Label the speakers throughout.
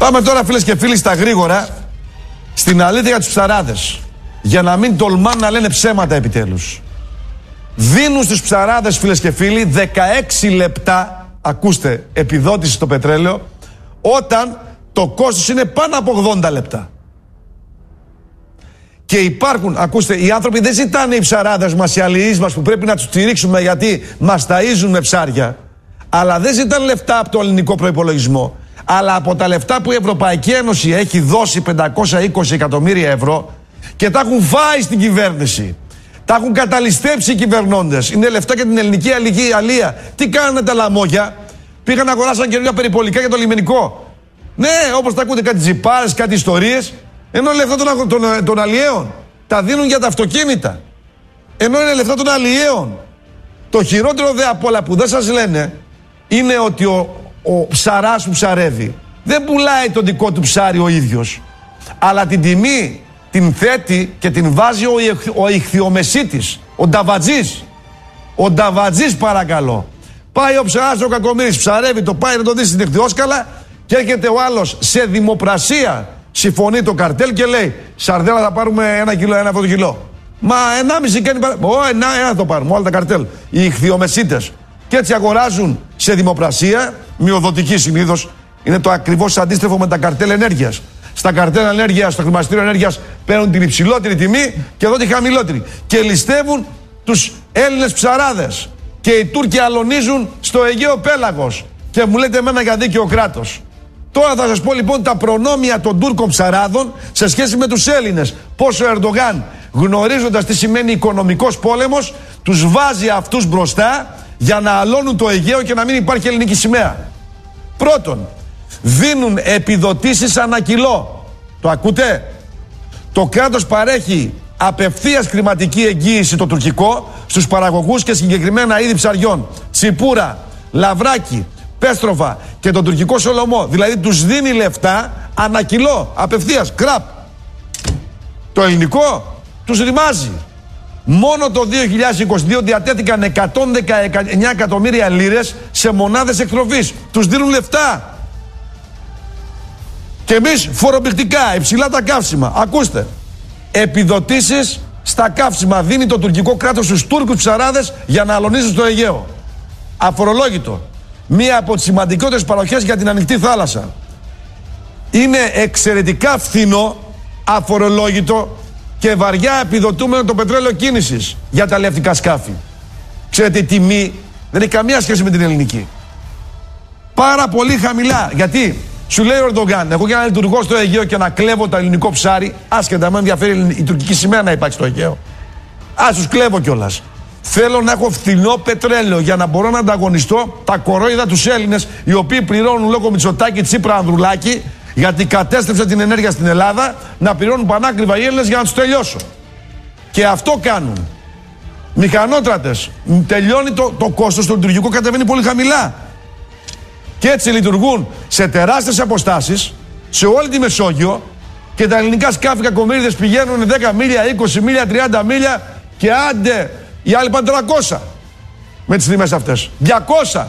Speaker 1: Πάμε τώρα, φίλες και φίλοι, στα γρήγορα στην αλήθεια για τους ψαράδες. Για να μην τολμάνε να λένε ψέματα επιτέλους. Δίνουν στους ψαράδες, φίλες και φίλοι, 16 λεπτά, ακούστε, επιδότηση στο πετρέλαιο, όταν το κόστος είναι πάνω από 80 λεπτά. Και υπάρχουν, ακούστε, οι άνθρωποι δεν ζητάνε οι ψαράδες μας, οι αλληλείς μας που πρέπει να τους στηρίξουμε γιατί μας ταΐζουν με ψάρια, αλλά δεν ζητάνε λεφτά από το ελληνικό προϋπολογισμό, αλλά από τα λεφτά που η Ευρωπαϊκή Ένωση έχει δώσει 520 εκατομμύρια ευρώ και τα έχουν φάει στην κυβέρνηση. Τα έχουν καταλυστέψει οι κυβερνώντες. Είναι λεφτά για την ελληνική αλία. Τι κάνανε τα λαμόγια? Πήγαν να αγοράσαν καινούργια περιπολικά για το λιμενικό. Ναι, όπως τα ακούτε, κάτι τζιπάρες, κάτι ιστορίες. Ενώ είναι λεφτά των αλλιέων. Τα δίνουν για τα αυτοκίνητα. Ενώ είναι λεφτά των αλλιέων. Το χειρότερο δε απ' όλα που δεν σας λένε είναι ότι ο ψαράς που ψαρεύει δεν πουλάει το δικό του ψάρι ο ίδιος, αλλά την τιμή την θέτει και την βάζει ο ηχθειομεσίτης, ο νταβατζής. Ο νταβατζής, παρακαλώ. Πάει ο ψαράς ο Κακομοίρης, ψαρεύει, το πάει να το δει στην ηχθειόσκαλα και έρχεται ο άλλος σε δημοπρασία. Συμφωνεί το καρτέλ και λέει: σαρδέλα θα πάρουμε 1 κιλό, 1 αυτό το κιλό. Μα 1,5 κάνει ένα το πάρουμε, όλα τα καρτέλ. Οι ηχθειομεσίτες. Και έτσι αγοράζουν σε δημοπρασία, μειοδοτική συνήθως. Είναι το ακριβώς αντίστροφο με τα καρτέλ ενέργειας. Στα καρτέλ ενέργειας, στο χρηματιστήριο ενέργειας παίρνουν την υψηλότερη τιμή και εδώ τη χαμηλότερη. Και ληστεύουν τους Έλληνες ψαράδες. Και οι Τούρκοι αλωνίζουν στο Αιγαίο πέλαγος. Και μου λέτε εμένα για δίκαιο κράτος. Τώρα θα σας πω λοιπόν τα προνόμια των Τούρκων ψαράδων σε σχέση με τους Έλληνες. Πώς ο Ερντογάν, γνωρίζοντας τι σημαίνει οικονομικός πόλεμος, τους βάζει αυτούς μπροστά για να αλώνουν το Αιγαίο και να μην υπάρχει ελληνική σημαία. Πρώτον, δίνουν επιδοτήσεις ανά κιλό. Το ακούτε? Το κράτος παρέχει απευθείας χρηματική εγγύηση, το τουρκικό, στους παραγωγούς και συγκεκριμένα είδη ψαριών. Τσιπούρα, λαβράκι, πέστροφα και τον τουρκικό σολομό. Δηλαδή τους δίνει λεφτά ανά κιλό, απευθείας, κραπ. Το ελληνικό τους ρημάζει. Μόνο το 2022 διατέθηκαν 119 εκατομμύρια λίρες σε μονάδες εκτροφής. Τους δίνουν λεφτά. Και εμείς φορομπηχτικά, υψηλά τα καύσιμα. Ακούστε, επιδοτήσεις στα καύσιμα δίνει το τουρκικό κράτος στους Τούρκους ψαράδες για να αλωνίζουν στο Αιγαίο. Αφορολόγητο. Μία από τις σημαντικότερες παροχές για την ανοιχτή θάλασσα. Είναι εξαιρετικά φθηνό, αφορολόγητο και βαριά επιδοτούμενο το πετρέλαιο κίνησης για τα αλλιευτικά σκάφη. Ξέρετε, η τιμή δεν έχει καμία σχέση με την ελληνική. Πάρα πολύ χαμηλά. Γιατί σου λέει ο Ερντογάν, εγώ για να λειτουργώ στο Αιγαίο και να κλέβω το ελληνικό ψάρι, άσχετα με ενδιαφέρει η τουρκική σημαία να υπάρχει στο Αιγαίο. Ας τους κλέβω κιόλας. Θέλω να έχω φθηνό πετρέλαιο για να μπορώ να ανταγωνιστώ τα κορόιδα τους Έλληνες, οι οποίοι πληρώνουν λόγω Μητσοτάκη, Τσίπρα, Ανδρουλάκη, γιατί κατέστρεψε την ενέργεια στην Ελλάδα, να πληρώνουν πανάκριβα οι Έλληνες για να τους τελειώσω. Και αυτό κάνουν. Μηχανότρατες. Τελειώνει το κόστος, το λειτουργικό κατεβαίνει πολύ χαμηλά. Και έτσι λειτουργούν σε τεράστιες αποστάσεις, σε όλη τη Μεσόγειο, και τα ελληνικά σκάφη κακομοίριδες πηγαίνουν 10 μίλια, 20 μίλια, 30 μίλια και άντε οι άλλοι πάνε 300 με τις τιμές αυτές. 200.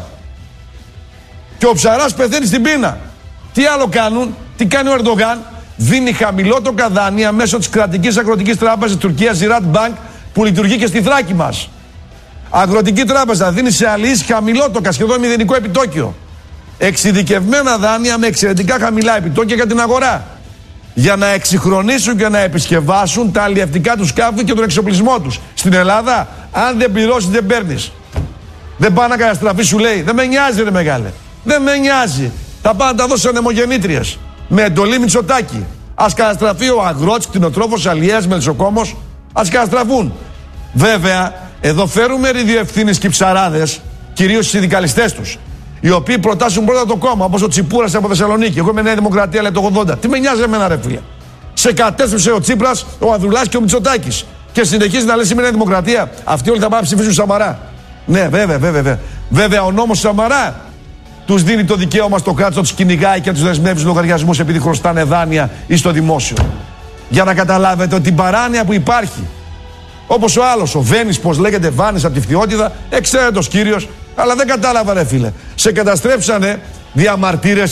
Speaker 1: Και ο ψαράς πεθαίνει στην πείνα. Τι άλλο κάνουν? Τι κάνει ο Ερντογάν? Δίνει χαμηλότοκα δάνεια μέσω της κρατικής αγροτικής τράπεζας Τουρκίας, Ziraat Bank, που λειτουργεί και στη Θράκη μας. Αγροτική τράπεζα δίνει σε αλληλείς χαμηλότοκα, σχεδόν μηδενικό επιτόκιο. Εξειδικευμένα δάνεια με εξαιρετικά χαμηλά επιτόκια για την αγορά. Για να εξυγχρονίσουν και να επισκευάσουν τα αλλιευτικά του σκάφη και τον εξοπλισμό τους. Στην Ελλάδα, αν δεν πληρώσεις, δεν παίρνεις. Δεν πάει να καταστραφεί, σου λέει. Δεν με νοιάζει, ρε μεγάλε. Δεν με νοιάζει. Θα πάνε να τα δώσω σε ανεμογεννήτριες. Με εντολή Μητσοτάκη. Ας καταστραφεί ο αγρότης, κτηνοτρόφος, αλλιέας, μελισσοκόμος. Ας καταστραφούν. Βέβαια, εδώ φέρουμε ευθύνες και οι ψαράδες, κυρίως οι συνδικαλιστές τους. Οι οποίοι προτάσουν πρώτα το κόμμα, όπως ο Τσιπούρας από Θεσσαλονίκη. Εγώ είμαι Νέα Δημοκρατία, λέει το 80. Τι με νοιάζει εμένα, ρε φίλε? Σε κατέστρεψε ο Τσίπρας, ο Ανδρουλάκης και ο Μητσοτάκης. Και συνεχίζει να λέει σήμερα Νέα Δημοκρατία. Αυτοί όλοι θα πάνε να ψηφίσουν Σαμαρά. Ναι, βέβαια. Βέβαια, ο νόμος Σαμαρά τους δίνει το δικαίωμα στο κράτος να τους κυνηγάει και να τους δεσμεύει στους λογαριασμούς επειδή χρωστάνε δάνεια ή στο δημόσιο. Για να καταλάβετε ότι την παράνοια που υπάρχει. Όπως ο άλλος, ο Βένης, πώς λέγεται, Βάνης από τη Φθιώτιδα, εξαίρετος κύριος, αλλά δεν κατάλαβα, ρε φίλε. Σε καταστρέψανε, διαμαρτύρεσαι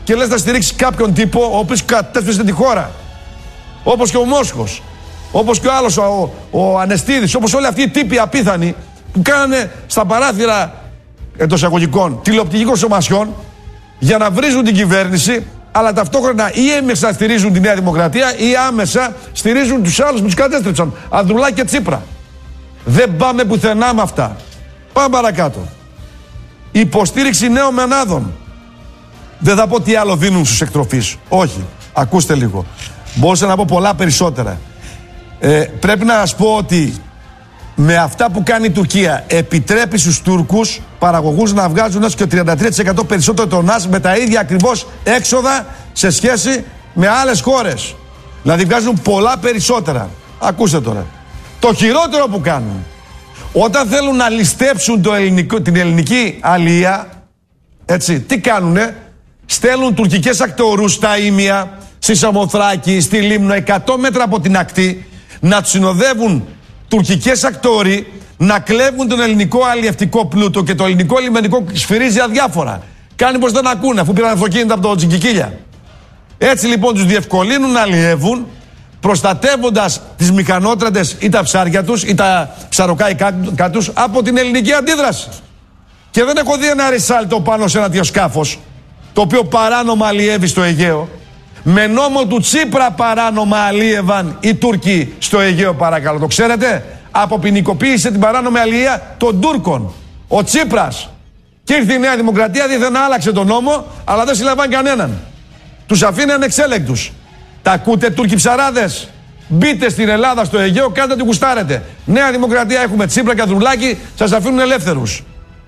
Speaker 1: και λες να στηρίξει κάποιον τύπο ο οποίος κατέστρεψε τη χώρα. Όπως και ο Μόσχος, όπως και ο άλλος ο Ανεστίδης, όπως όλοι αυτοί οι τύποι απίθανοι που κάνανε στα παράθυρα εντός εισαγωγικών τηλεοπτικών σωματιών για να βρίζουν την κυβέρνηση, αλλά ταυτόχρονα ή έμεσα στηρίζουν τη Νέα Δημοκρατία ή άμεσα στηρίζουν τους άλλους που τους κατέστρεψαν, Ανδρουλάκη και Τσίπρα. Δεν πάμε πουθενά με αυτά. Πάμε παρακάτω. Υποστήριξη νέων μενάδων. Δεν θα πω τι άλλο δίνουν στους εκτροφείς. Όχι. Ακούστε λίγο. Μπορούσα να πω πολλά περισσότερα. Πρέπει να σας πω ότι με αυτά που κάνει η Τουρκία επιτρέπει στους Τούρκους παραγωγούς να βγάζουν έως και 33% περισσότερο τονάζ με τα ίδια ακριβώς έξοδα σε σχέση με άλλες χώρες. Δηλαδή βγάζουν πολλά περισσότερα. Ακούστε τώρα. Το χειρότερο που κάνουν, όταν θέλουν να ληστέψουν την ελληνική αλία, έτσι, τι κάνουνε? Στέλνουν τουρκικές ακτορούς στα Ήμια, στη Σαμοθράκη, στη Λίμνο, 100 μέτρα από την ακτή, να τους συνοδεύουν τουρκικές ακτόροι, να κλέβουν τον ελληνικό αλλιευτικό πλούτο και το ελληνικό λιμενικό σφυρίζει αδιάφορα. Κάνει πως δεν ακούνε, αφού πήραν αυτοκίνητα από το Τσικικίλια. Έτσι λοιπόν τους διευκολύνουν να αλλιεύουν, προστατεύοντας τις μηχανότρατες ή τα ψάρια τους ή τα ψαροκάικα τους από την ελληνική αντίδραση. Και δεν έχω δει ένα ρισάλτο πάνω σε ένα τιοσκάφος το οποίο παράνομα αλλιεύει στο Αιγαίο. Με νόμο του Τσίπρα παράνομα αλλίευαν οι Τούρκοι στο Αιγαίο, παρακαλώ. Το ξέρετε? Αποποινικοποίησε την παράνομη αλλιεία των Τούρκων ο Τσίπρας. Και ήρθε η Νέα Δημοκρατία, δίθεν να άλλαξε τον νόμο, αλλά δεν συλλαμβάνει κανέναν. Τους αφήνει ανεξέλεγκτους. Τα ακούτε, Τούρκοι ψαράδες? Μπείτε στην Ελλάδα, στο Αιγαίο, κάντε ό,τι γουστάρετε. Νέα Δημοκρατία, έχουμε Τσίπρα και Ανδρουλάκη, σας αφήνουν ελεύθερους.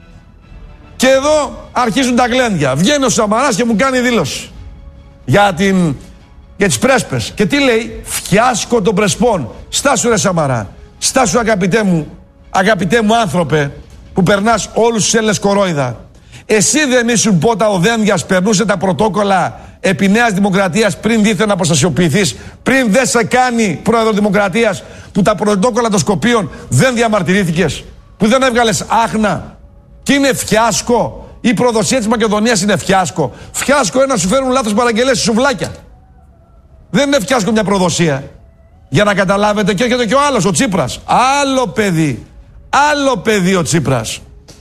Speaker 1: Και εδώ αρχίζουν τα γλέντια. Βγαίνει ο Σαμαράς και μου κάνει δήλωση για τις πρέσπες. Και τι λέει? Φιάσκο των πρεσπών. Στάσου ρε Σαμαρά. Στάσου αγαπητέ μου άνθρωπε, που περνάς όλους τους Έλληνες κορόιδα. Εσύ δεν ήσουν πότα ο Δένδιας περνούσε τα πρωτόκολλα επί Νέας Δημοκρατίας πριν δήθεν να αποστασιοποιηθείς, πριν δεν σε κάνει πρόεδρο Δημοκρατίας, που τα πρωτόκολλα των Σκοπίων δεν διαμαρτυρήθηκες, που δεν έβγαλες άχνα? Και είναι φιάσκο? Η προδοσία της Μακεδονίας είναι φιάσκο? Φιάσκο είναι να σου φέρουν λάθος παραγγελίες σουβλάκια. Δεν είναι φιάσκο μια προδοσία. Για να καταλάβετε, και έρχεται και ο άλλος, ο Τσίπρας. Άλλο παιδί. Άλλο παιδί ο Τσίπρας.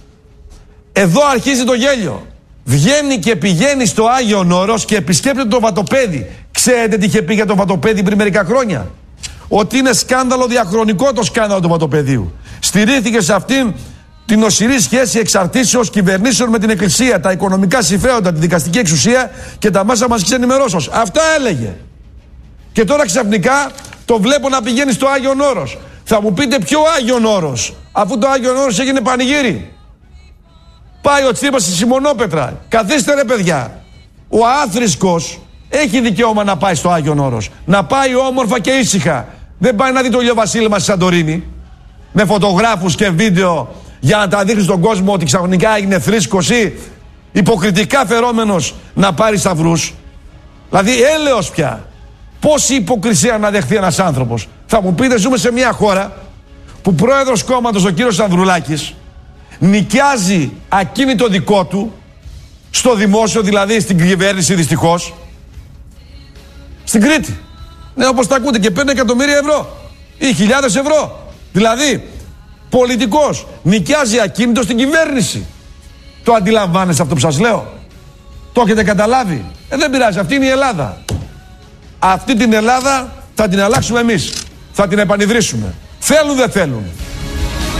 Speaker 1: Εδώ αρχίζει το γέλιο. Βγαίνει και πηγαίνει στο Άγιον Όρος και επισκέπτεται το Βατοπέδι. Ξέρετε τι είχε πει για το Βατοπέδι πριν μερικά χρόνια? Ότι είναι σκάνδαλο διαχρονικό το σκάνδαλο του Βατοπεδίου. Στηρίχθηκε σε αυτήν την οσηρή σχέση εξαρτήσεως κυβερνήσεων με την Εκκλησία, τα οικονομικά συμφέροντα, τη δικαστική εξουσία και τα μέσα μαζικής ενημερώσεως. Αυτά έλεγε. Και τώρα ξαφνικά το βλέπω να πηγαίνει στο Άγιον Όρος. Θα μου πείτε, ποιο Άγιον Όρος, αφού το Άγιον Όρος έγινε πανηγύρι? Πάει ο Τσίπρας στη Σιμονόπετρα. Καθίστε ρε παιδιά. Ο άθρησκος έχει δικαίωμα να πάει στο Άγιον Όρος. Να πάει όμορφα και ήσυχα. Δεν πάει να δει το ηλιοβασίλεμα στη Σαντορίνη με φωτογράφους και βίντεο για να τα δείχνει στον κόσμο ότι ξαφνικά έγινε θρήσκος ή υποκριτικά φερόμενος να πάρει σταυρούς. Δηλαδή έλεος πια. Πόση υποκρισία να δεχθεί ένας άνθρωπος? Θα μου πείτε, ζούμε σε μια χώρα που πρόεδρος κόμματος, ο κύριος Ανδρουλάκης, νοικιάζει ακίνητο δικό του στο δημόσιο, δηλαδή στην κυβέρνηση, δυστυχώς, στην Κρήτη. Ναι, όπως τα ακούτε, και παίρνει εκατομμύρια ευρώ ή χιλιάδες ευρώ. Δηλαδή πολιτικός νοικιάζει ακίνητο στην κυβέρνηση. Το αντιλαμβάνεσαι αυτό που σας λέω? Το έχετε καταλάβει? Δεν πειράζει, αυτή είναι η Ελλάδα. Αυτή την Ελλάδα θα την αλλάξουμε εμείς. Θα την επανιδρύσουμε. Θέλουν δεν θέλουν.